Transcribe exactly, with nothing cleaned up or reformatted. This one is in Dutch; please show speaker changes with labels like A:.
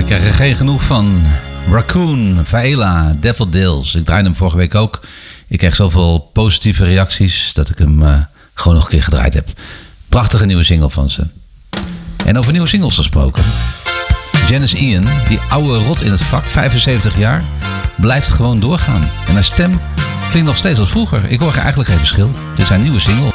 A: ik krijg er geen genoeg van. Raccoon, Faela, Daffodils. Ik draaide hem vorige week ook. Ik kreeg zoveel positieve reacties dat ik hem uh, gewoon nog een keer gedraaid heb. Prachtige nieuwe single van ze. En over nieuwe singles gesproken. Janice Ian, die oude rot in het vak, vijfenzeventig jaar, blijft gewoon doorgaan. En haar stem klinkt nog steeds als vroeger. Ik hoor eigenlijk geen verschil. Dit is zijn nieuwe single.